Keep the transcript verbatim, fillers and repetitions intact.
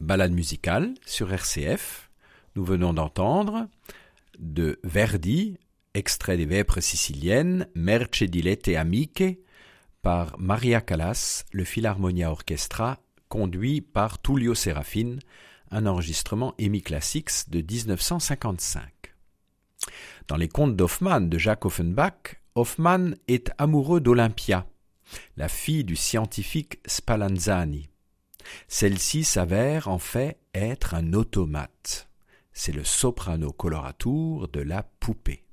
Balade musicale sur R C F. Nous venons d'entendre de Verdi, extrait des Vêpres siciliennes, Merce di Lette Amiche, par Maria Callas, le Philharmonia Orchestra, conduit par Tullio Serafin, un enregistrement E M I Classics de dix-neuf cent cinquante-cinq. Dans les contes d'Hoffmann de Jacques Offenbach, Hoffmann est amoureux d'Olympia, la fille du scientifique Spallanzani. Celle-ci s'avère en fait être un automate. C'est le soprano coloratura de la poupée.